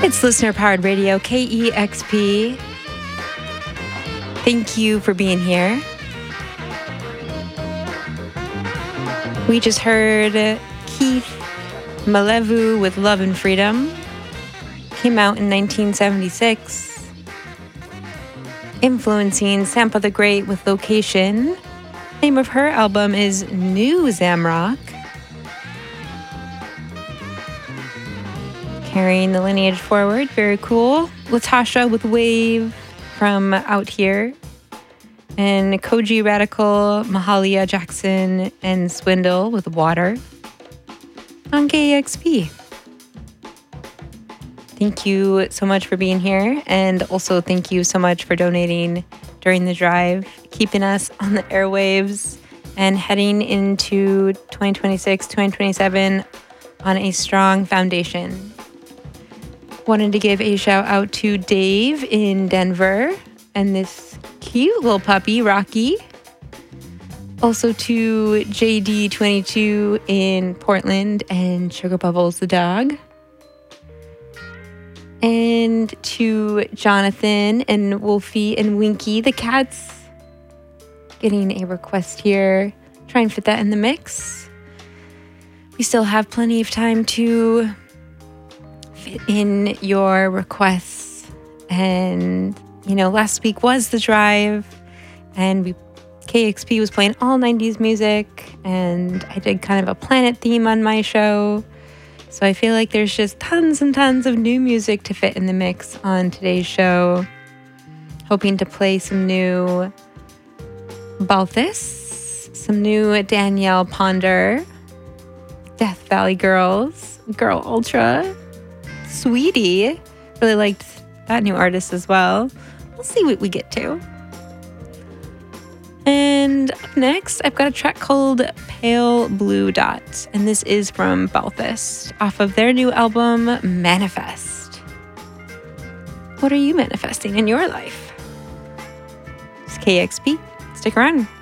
It's Listener Powered Radio, KEXP. Thank you for being here. We just heard Keith Malevu with Love and Freedom. Came out in 1976. Influencing Sampa the Great with Location. Name of her album is New Zamrock. Carrying the lineage forward, very cool. Latasha with Wave from Out Here. And Koji Radical, Mahalia Jackson, and Swindle with Water on KEXP. Thank you so much for being here. And also thank you so much for donating during the drive, keeping us on the airwaves and heading into 2026, 2027 on a strong foundation. Wanted to give a shout out to Dave in Denver and this cute little puppy, Rocky. Also to JD22 in Portland and Sugar Bubbles the dog. And to Jonathan and Wolfie and Winky the cats. Getting a request here. Try and fit that in the mix. We still have plenty of time to fit in your requests. And, you know, last week was the drive and KEXP was playing all 90s music and I did kind of a planet theme on my show. So I feel like there's just tons and tons of new music to fit in the mix on today's show. Hoping to play some new Balthus, some new Danielle Ponder, Death Valley Girls, Girl Ultra, Sweetie. Really liked that new artist as well. We'll see what we get to. And up next, I've got a track called Pale Blue Dot, and this is from Balthus off of their new album, Manifest. What are you manifesting in your life? It's KEXP. Stick around.